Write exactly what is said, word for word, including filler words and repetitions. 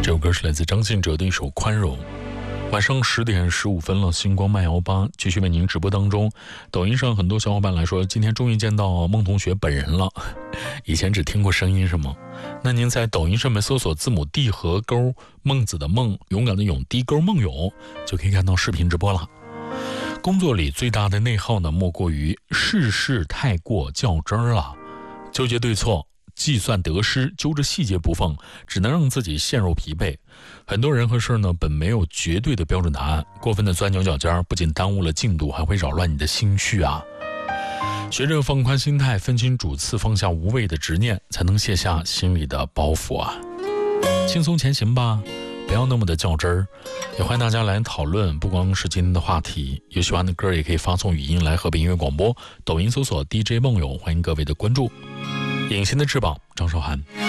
这首歌是来自张信哲的一首《宽容》。晚上十点十五分了，星光慢摇吧继续为您直播当中。抖音上很多小伙伴来说，今天终于见到孟同学本人了，以前只听过声音是吗？那您在抖音上面搜索字母 D 和勾，孟子的孟，勇敢的勇，低勾孟勇，就可以看到视频直播了。工作里最大的内耗呢，莫过于事事太过较真儿了，纠结对错，计算得失，揪着细节不放，只能让自己陷入疲惫。很多人和事呢，本没有绝对的标准答案，过分的钻牛角尖，不仅耽误了进度，还会扰乱你的心绪啊。学着放宽心态，分清主次，放下无谓的执念，才能卸下心里的包袱啊。轻松前行吧，不要那么的较真儿。也欢迎大家来讨论，不光是今天的话题，有喜欢的歌也可以发送语音来河北音乐广播，抖音搜索 D J 梦友，欢迎各位的关注。隐形的翅膀，张韶涵。